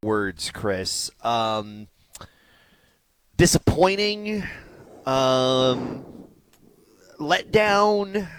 words, Chris. Disappointing, let down.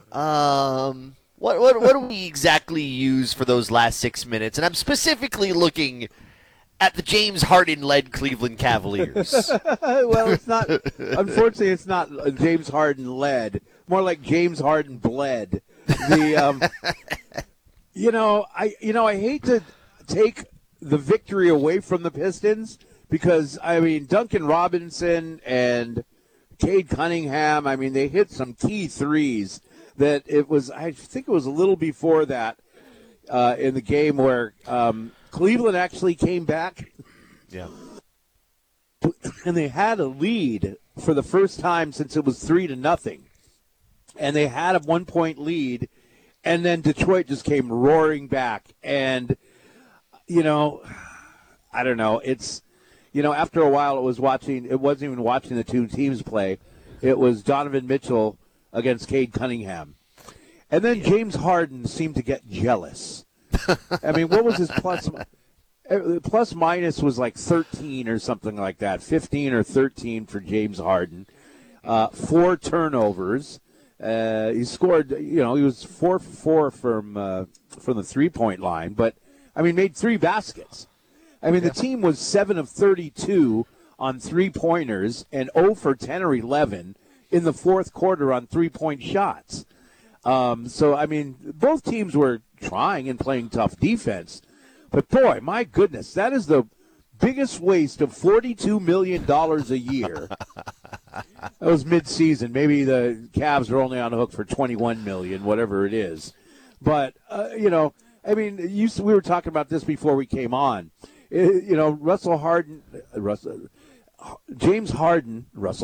What do we exactly use for those last 6 minutes? And I'm specifically looking at the James Harden-led Cleveland Cavaliers. Well, it's not. Unfortunately, it's not James Harden-led. More like James Harden bled. I hate to take the victory away from the Pistons because Duncan Robinson and Cade Cunningham. They hit some key threes. That it was. I think it was a little before that in the game where Cleveland actually came back. Yeah. And they had a lead for the first time since it was 3-0. And they had a 1-point lead, and then Detroit just came roaring back. And, I don't know. It's, after a while it wasn't even watching the two teams play. It was Donovan Mitchell against Cade Cunningham. And then James Harden seemed to get jealous. What was his plus? Plus minus was like 13 or something like that, 15 or 13 for James Harden. 4 turnovers. He scored, he was 4 for 4 from the 3-point line, but, made 3 baskets. The team was 7 of 32 on 3-pointers and 0 for 10 or 11 in the fourth quarter on 3-point shots. Both teams were trying and playing tough defense. But, boy, my goodness, that is the biggest waste of $42 million a year. That was mid-season. Maybe the Cavs are only on the hook for $21 million, whatever it is. But, we were talking about this before we came on. James Harden.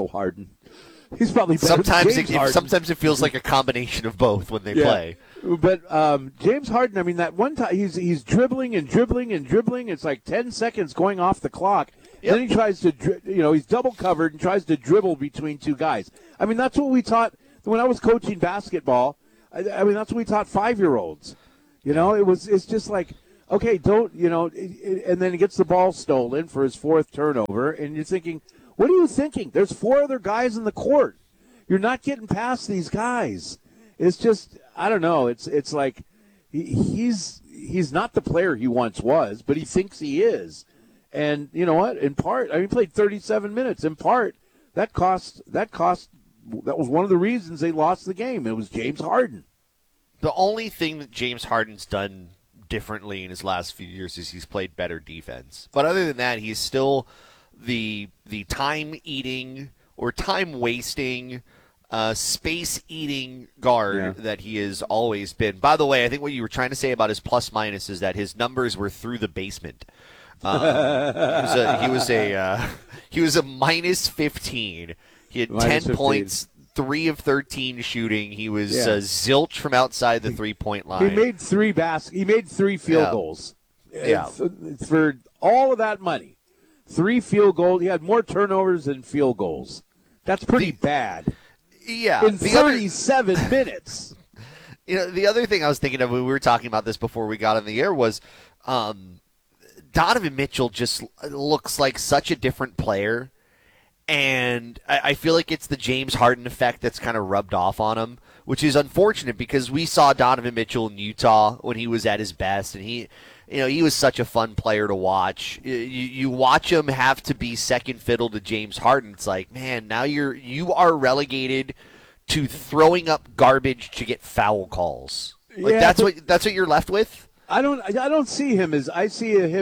He's probably better sometimes than James Harden. Sometimes it feels like a combination of both when they play. But James Harden, that one time he's dribbling and dribbling and dribbling. It's like 10 seconds going off the clock. Yep. Then he tries to, he's double covered and tries to dribble between 2 guys. That's what we taught when I was coaching basketball. That's what we taught 5-year-olds. It's just like, okay, don't, and then he gets the ball stolen for his 4th turnover, and you're thinking, what are you thinking? There's 4 other guys in the court. You're not getting past these guys. It's just, I don't know. It's like he's not the player he once was, but he thinks he is. And you know what? In part, he played 37 minutes. In part, that was one of the reasons they lost the game. It was James Harden. The only thing that James Harden's done differently in his last few years is he's played better defense. But other than that, he's still the time-eating or time-wasting, space-eating guard that he has always been. By the way, I think what you were trying to say about his plus-minus is that his numbers were through the basement. He was a minus 15. He had 10 points, 3 of 13 shooting. He was zilch from outside the 3-point line. He made 3 field goals. For all of that money. 3 field goals. He had more turnovers than field goals. That's pretty bad. Yeah. In 37 minutes. The other thing I was thinking of when we were talking about this before we got on the air was Donovan Mitchell just looks like such a different player. And I feel like it's the James Harden effect that's kind of rubbed off on him, which is unfortunate because we saw Donovan Mitchell in Utah when he was at his best, and he was such a fun player to watch. You watch him have to be second fiddle to James Harden. It's like, man, now you are relegated to throwing up garbage to get foul calls. That's what you're left with. I don't see him as he's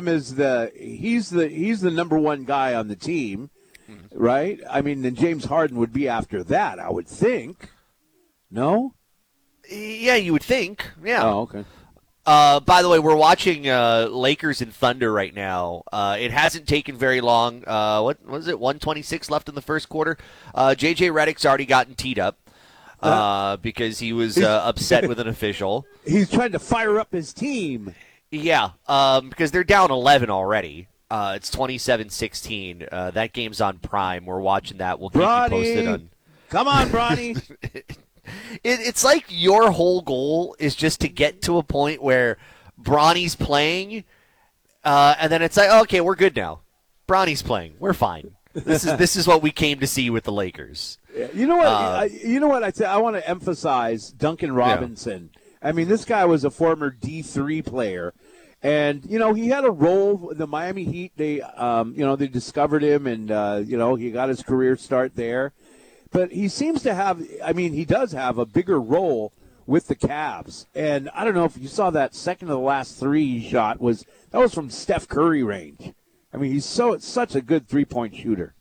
the number one guy on the team. Right? Then James Harden would be after that, I would think. No? Yeah, you would think. Yeah. Oh, okay. By the way, we're watching Lakers and Thunder right now. It hasn't taken very long. What was it? 1:26 left in the first quarter. J.J. Redick's already gotten teed up because he was upset with an official. He's trying to fire up his team. Yeah, because they're down 11 already. It's 27-16. That game's on Prime. We're watching that. We'll keep you posted on. Come on, Bronny. It's like your whole goal is just to get to a point where Bronny's playing, And then it's like, okay, we're good now. Bronny's playing. We're fine. This is what we came to see with the Lakers. You know what? I want to emphasize Duncan Robinson. Yeah. I mean, this guy was a former D3 player, and he had a role in the Miami Heat. They they discovered him, and he got his career start there. But he seems to have. I mean, he does have a bigger role with the Cavs. And I don't know if you saw that second of the last three he shot was from Steph Curry range. I mean, he's such a good three-point shooter.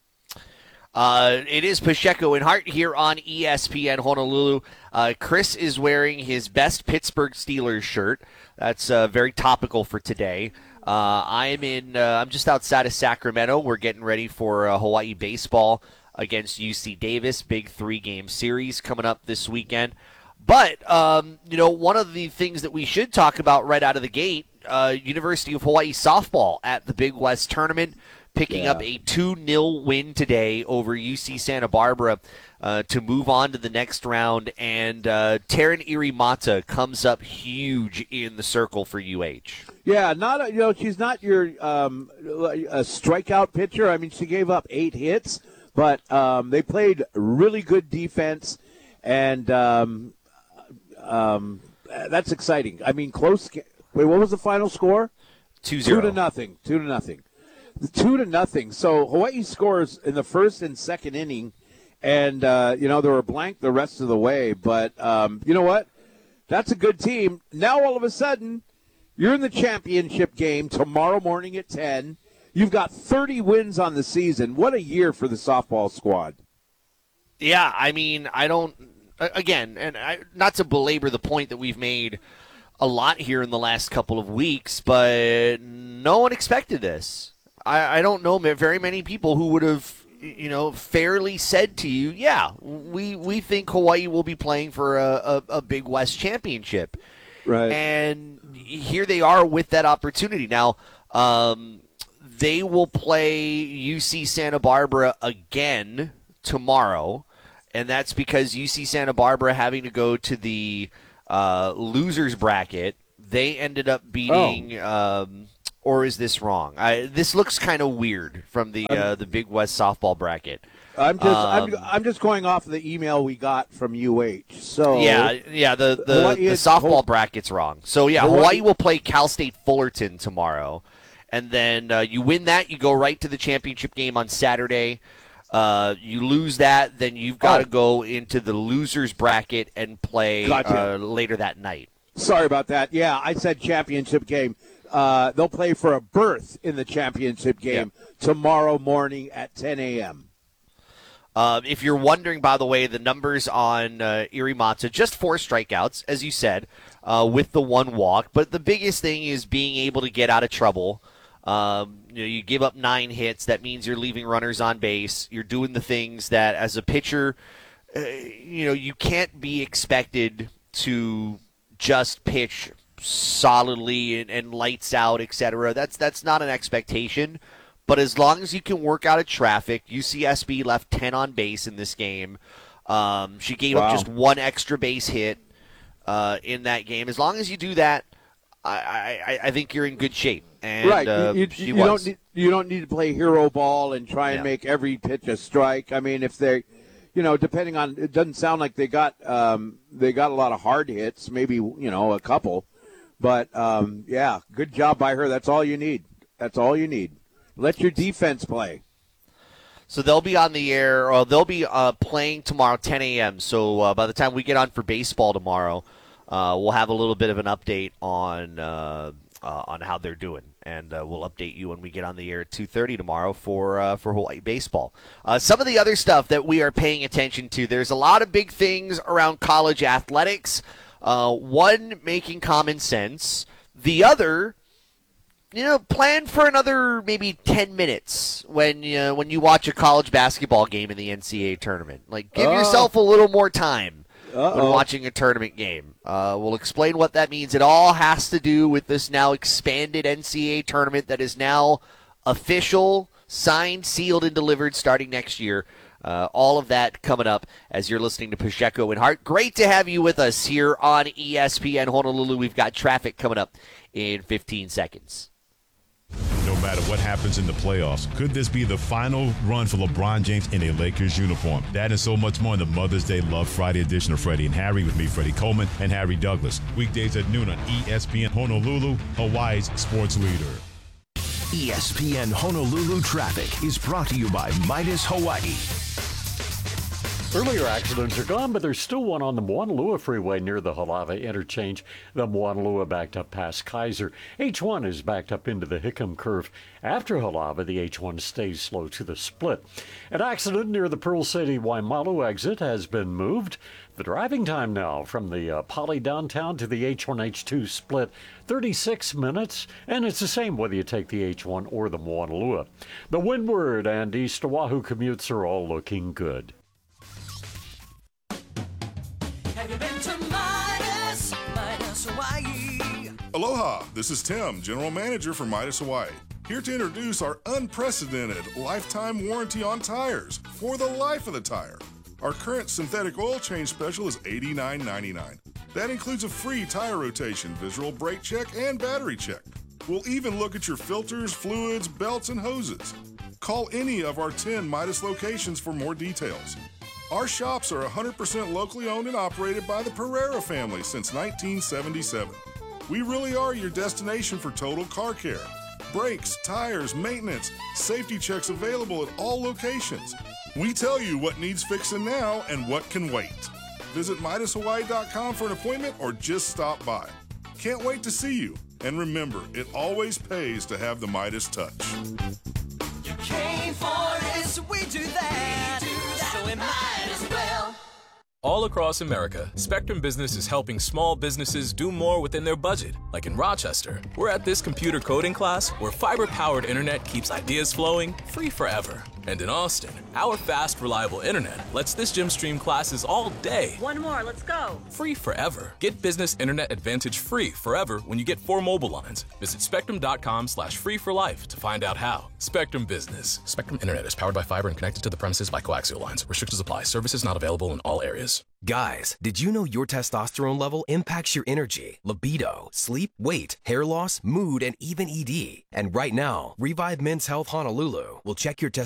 It is Pacheco and Hart here on ESPN Honolulu. Chris is wearing his best Pittsburgh Steelers shirt. That's very topical for today. I'm just outside of Sacramento. We're getting ready for Hawaii baseball against UC Davis. Big 3-game series coming up this weekend. But, one of the things that we should talk about right out of the gate, University of Hawaii softball at the Big West Tournament, picking up a 2-0 win today over UC Santa Barbara to move on to the next round. And Taryn Irimata comes up huge in the circle for UH. Yeah, she's not your a strikeout pitcher. I mean, she gave up 8 hits, but they played really good defense, and that's exciting. I mean, close. Wait, what was the final score? 2-0. 2-0. 2-0. So Hawaii scores in the first and second inning, and they were blank the rest of the way. But you know what? That's a good team. Now all of a sudden, you're in the championship game tomorrow morning at 10. You've got 30 wins on the season. What a year for the softball squad. Yeah, I mean, not to belabor the point that we've made a lot here in the last couple of weeks, but no one expected this. I don't know very many people who would have, fairly said to you, yeah, we think Hawaii will be playing for a Big West championship. Right. And here they are with that opportunity. Now, they will play UC Santa Barbara again tomorrow, and that's because UC Santa Barbara having to go to the losers bracket. They ended up beating or is this wrong? This looks kind of weird from the Big West softball bracket. I'm just going off of the email we got from UH. So the softball bracket's wrong. So Hawaii will play Cal State Fullerton tomorrow, and then you win that, you go right to the championship game on Saturday. You lose that, then you've got to go into the losers bracket and play later that night. Sorry about that. Yeah, I said championship game. They'll play for a berth in the championship game tomorrow morning at 10 a.m. If you're wondering, by the way, the numbers on Irimata, just 4 strikeouts, as you said, with the 1 walk. But the biggest thing is being able to get out of trouble. You give up 9 hits. That means you're leaving runners on base. You're doing the things that, as a pitcher, you can't be expected to just pitch solidly and lights out, etc. That's not an expectation. But as long as you can work out of traffic, UCSB left 10 on base in this game. She gave up just 1 extra base hit in that game. As long as you do that, I think you're in good shape. And, right. You don't need to play hero ball and try and make every pitch a strike. I mean, if they, depending on, it doesn't sound like they got a lot of hard hits, maybe, a couple. But, good job by her. That's all you need. Let your defense play. So they'll be on the air, or they'll be playing tomorrow, 10 a.m. So by the time we get on for baseball tomorrow, we'll have a little bit of an update on how they're doing, and we'll update you when we get on the air at 2:30 tomorrow for Hawaii baseball. Some of the other stuff that we are paying attention to, there's a lot of big things around college athletics. One making common sense, the other, plan for another maybe 10 minutes when you watch a college basketball game in the NCAA tournament. Like, give yourself a little more time when watching a tournament game. We'll explain what that means. It all has to do with this now expanded NCAA tournament that is now official, signed, sealed, and delivered starting next year. All of that coming up as you're listening to Pacheco and Hart. Great to have you with us here on ESPN Honolulu. We've got traffic coming up in 15 seconds. matter what happens in the playoffs. Could this be the final run for LeBron James in a Lakers uniform? That and so much more in the Mother's Day Love Friday edition of Freddie and Harry with me, Freddie Coleman, and Harry Douglas. Weekdays at noon on ESPN Honolulu, Hawaii's sports leader. ESPN Honolulu Traffic is brought to you by Midas Hawaii. Earlier accidents are gone, but there's still one on the Moanalua Freeway near the Halava interchange. The Moanalua backed up past Kaiser. H1 is backed up into the Hickam curve. After Halava, the H1 stays slow to the split. An accident near the Pearl City Waimalu exit has been moved. The driving time now from the Poly downtown to the H1-H2 split, 36 minutes, and it's the same whether you take the H1 or the Moanalua. The Windward and East Oahu commutes are all looking good. Have you been to Midas Hawaii? Aloha, this is Tim, General Manager for Midas Hawaii. Here to introduce our unprecedented lifetime warranty on tires for the life of the tire. Our current synthetic oil change special is $89.99. That includes a free tire rotation, visual brake check, and battery check. We'll even look at your filters, fluids, belts, and hoses. Call any of our 10 Midas locations for more details. Our shops are 100% locally owned and operated by the Pereira family since 1977. We really are your destination for total car care. Brakes, tires, maintenance, safety checks available at all locations. We tell you what needs fixing now and what can wait. Visit MidasHawaii.com for an appointment or just stop by. Can't wait to see you. And remember, it always pays to have the Midas touch. You came for this, so we do that. So we might as well. All across America, Spectrum Business is helping small businesses do more within their budget. Like in Rochester, we're at this computer coding class where fiber-powered internet keeps ideas flowing free forever. And in Austin, our fast, reliable internet lets this gym stream classes all day. One more, let's go. Free forever. Get Business Internet Advantage free forever when you get 4 mobile lines. Visit spectrum.com/free for life to find out how. Spectrum Business. Spectrum Internet is powered by fiber and connected to the premises by coaxial lines. Restrictions apply. Services not available in all areas. Guys, did you know your testosterone level impacts your energy, libido, sleep, weight, hair loss, mood, and even ED? And right now, Revive Men's Health Honolulu will check your testosterone